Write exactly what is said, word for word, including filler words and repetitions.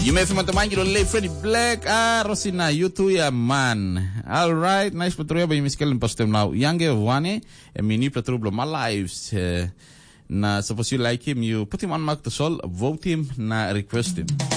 Yumefima tamangi lo lei Freddie Black a Rosina YouTube ya man. All right, nice patruya ba yimiskal pastem now. Yange wane e mini patrublo my lives. Na suppose you like him, you put him on mark to sol, vote him na request him.